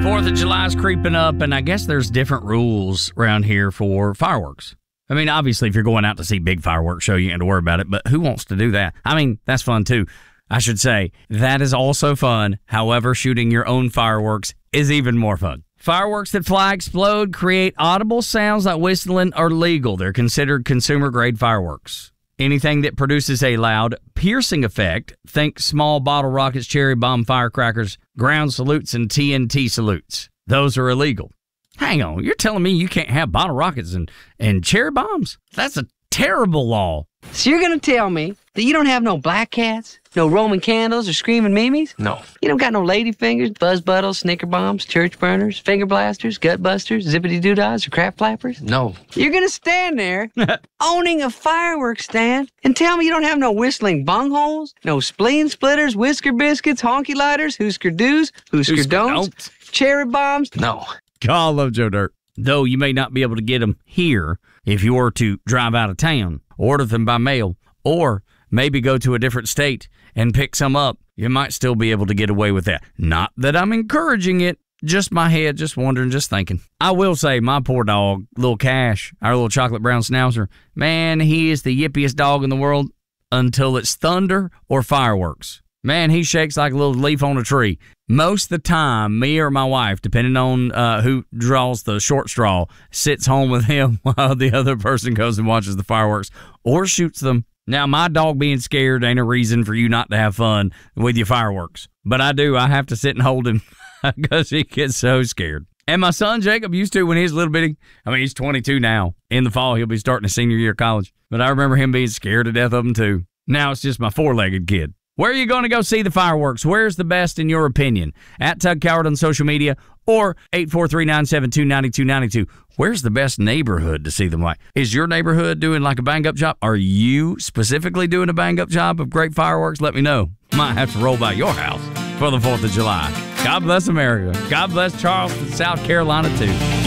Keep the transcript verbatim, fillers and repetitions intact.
fourth of July is creeping up, and I guess there's different rules around here for fireworks. I mean, obviously, if you're going out to see big fireworks show, you ain't got to worry about it, but who wants to do that? I mean, that's fun, too. I should say, that is also fun. However, shooting your own fireworks is even more fun. Fireworks that fly, explode, create audible sounds like whistling are legal. They're considered consumer-grade fireworks. Anything that produces a loud, piercing effect, think small bottle rockets, cherry bomb firecrackers, ground salutes, and T N T salutes. Those are illegal. Hang on, you're telling me you can't have bottle rockets and, and cherry bombs? That's a terrible law. So you're going to tell me that you don't have no black cats, no Roman candles, or screaming mimes? No. You don't got no lady fingers, buzz buttles, snicker bombs, church burners, finger blasters, gut busters, zippity doo-dahs, or crap flappers? No. You're going to stand there owning a fireworks stand and tell me you don't have no whistling bungholes, no spleen splitters, whisker biscuits, honky lighters, Husker do's, Husker, Husker don'ts, don'ts. cherry bombs? No. God, I love Joe Dirt. Though you may not be able to get them here if you were to drive out of town, order them by mail, or maybe go to a different state and pick some up, you might still be able to get away with that. Not that I'm encouraging it, just my head, just wondering, just thinking. I will say, my poor dog, little Cash, our little chocolate brown schnauzer, man, he is the yippiest dog in the world until it's thunder or fireworks. Man, he shakes like a little leaf on a tree. Most of the time, me or my wife, depending on uh, who draws the short straw, sits home with him while the other person goes and watches the fireworks or shoots them. Now, my dog being scared ain't a reason for you not to have fun with your fireworks. But I do. I have to sit and hold him because he gets so scared. And my son, Jacob, used to when he was a little bitty. I mean, he's twenty-two now. In the fall, he'll be starting his senior year of college. But I remember him being scared to death of them, too. Now it's just my four-legged kid. Where are you going to go see the fireworks? Where's the best in your opinion? At Tug Coward on social media or eight four three, nine seven two, nine two nine two. Where's the best neighborhood to see them like? Is your neighborhood doing like a bang-up job? Are you specifically doing a bang-up job of great fireworks? Let me know. Might have to roll by your house for the fourth of July. God bless America. God bless Charleston, South Carolina, too.